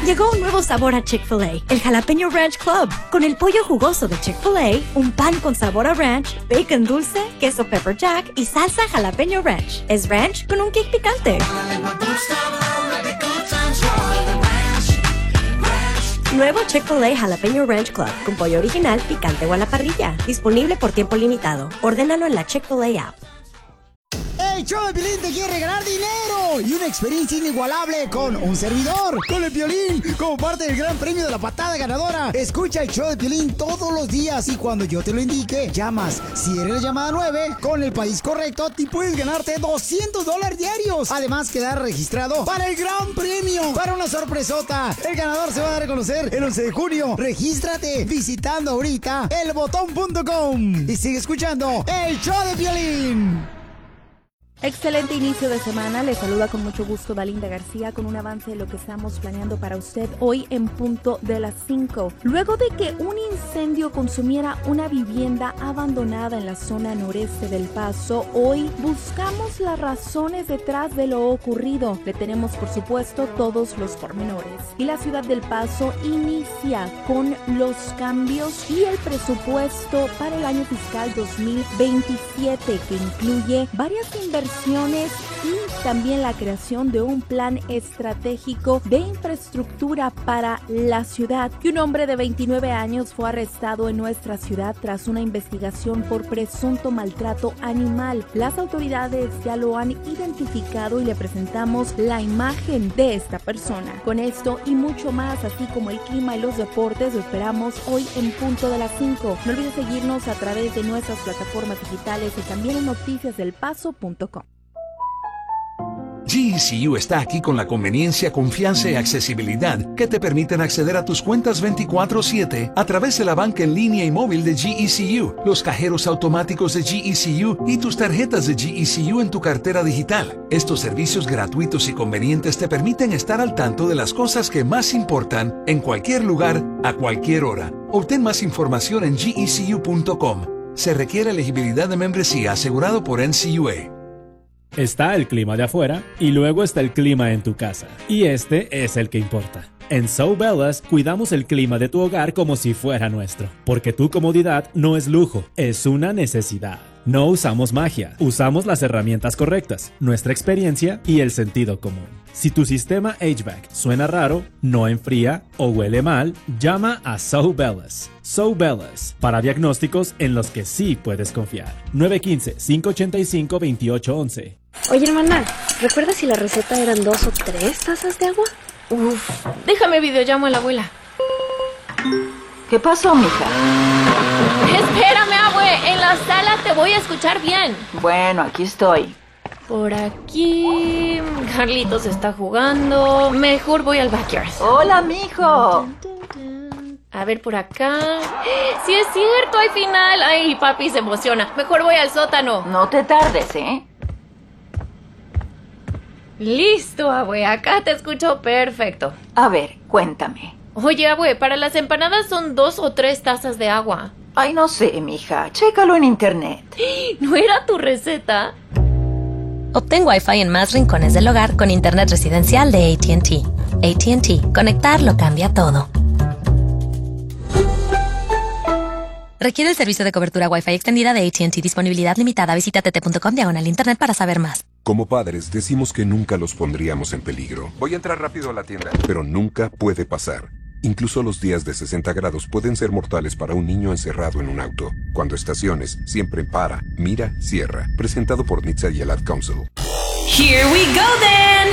Llegó un nuevo sabor a Chick-fil-A, el Jalapeño Ranch Club. Con el pollo jugoso de Chick-fil-A, un pan con sabor a ranch, bacon dulce, queso pepper jack y salsa jalapeño ranch. Es ranch con un kick picante. Nuevo Chick-fil-A Jalapeño Ranch Club con pollo original, picante o a la parrilla. Disponible por tiempo limitado. Ordénalo en la Chick-fil-A app. El show de Piolín te quiere regalar dinero y una experiencia inigualable con un servidor, con el Piolín, como parte del gran premio de la patada ganadora. Escucha el show de Piolín todos los días y cuando yo te lo indique, llamas. Si eres la llamada 9, con el país correcto, te puedes ganarte $200 diarios. Además, quedar registrado para el gran premio, para una sorpresota. El ganador se va a dar a conocer el 11 de junio. Regístrate visitando ahorita elbotón.com y sigue escuchando el show de Piolín. Excelente inicio de semana, les saluda con mucho gusto Dalinda García con un avance de lo que estamos planeando para usted hoy en punto de las 5. Luego de que un incendio consumiera una vivienda abandonada en la zona noreste del Paso, hoy buscamos las razones detrás de lo ocurrido. Le tenemos por supuesto todos los pormenores. Y la ciudad del Paso inicia con los cambios y el presupuesto para el año fiscal 2027 que incluye varias inversiones y también la creación de un plan estratégico de infraestructura para la ciudad. Y un hombre de 29 años fue arrestado en nuestra ciudad tras una investigación por presunto maltrato animal. Las autoridades ya lo han identificado y le presentamos la imagen de esta persona. Con esto y mucho más, así como el clima y los deportes, lo esperamos hoy en punto de las 5. No olvides seguirnos a través de nuestras plataformas digitales y también en noticiasdelpaso.com. GECU está aquí con la conveniencia, confianza y accesibilidad que te permiten acceder a tus cuentas 24/7 a través de la banca en línea y móvil de GECU, los cajeros automáticos de GECU y tus tarjetas de GECU en tu cartera digital. Estos servicios gratuitos y convenientes te permiten estar al tanto de las cosas que más importan en cualquier lugar, a cualquier hora. Obtén más información en gecu.com. Se requiere elegibilidad de membresía asegurado por NCUA. Está el clima de afuera y luego está el clima en tu casa. Y este es el que importa. En So Bellas cuidamos el clima de tu hogar como si fuera nuestro. Porque tu comodidad no es lujo, es una necesidad. No usamos magia, usamos las herramientas correctas, nuestra experiencia y el sentido común. Si tu sistema HVAC suena raro, no enfría o huele mal, llama a So Bellas. So Bellas, para diagnósticos en los que sí puedes confiar. 915-585-2811. Oye, hermana, ¿recuerdas si la receta eran 2 o 3 tazas de agua? Uf, déjame videollamo a la abuela. ¿Qué pasó, mija? Espérame, abue, en la sala te voy a escuchar bien. Bueno, aquí estoy. Por aquí... Carlitos está jugando. Mejor voy al backyard. Hola, mijo. A ver, por acá... ¡Sí es cierto! ¡Hay final! ¡Ay, papi se emociona! Mejor voy al sótano. No te tardes, ¿eh? Listo, abue. Acá te escucho perfecto. A ver, cuéntame. Oye, abue, para las empanadas son 2 o 3 tazas de agua. Ay, no sé, mija. Chécalo en internet. ¿No era tu receta? Obtén Wi-Fi en más rincones del hogar con internet residencial de AT&T. AT&T. Conectar lo cambia todo. Requiere el servicio de cobertura Wi-Fi extendida de AT&T. Disponibilidad limitada. Visita tt.com/internet para saber más. Como padres, decimos que nunca los pondríamos en peligro. Voy a entrar rápido a la tienda. Pero nunca puede pasar. Incluso los días de 60 grados pueden ser mortales para un niño encerrado en un auto. Cuando estaciones, siempre para, mira, cierra. Presentado por NHTSA y el Ad Council. Here we go then!